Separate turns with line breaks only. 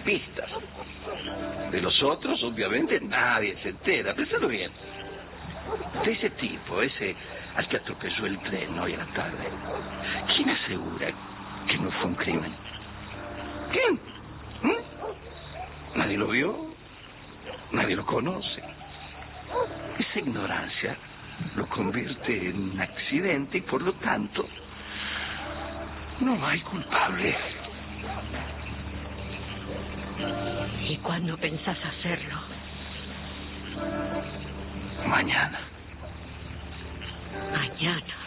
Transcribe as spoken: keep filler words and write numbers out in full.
pistas. De los otros, obviamente, nadie se entera. Pensalo bien. De ese tipo, ese al que atropelló el tren hoy a la tarde, ¿quién asegura que no fue un crimen? ¿Quién? ¿Mm? ¿Nadie lo vio? ¿Nadie lo conoce? Esa ignorancia lo convierte en un accidente y, por lo tanto, no hay culpable.
¿Y cuándo pensás hacerlo?
Mañana.
Mañana.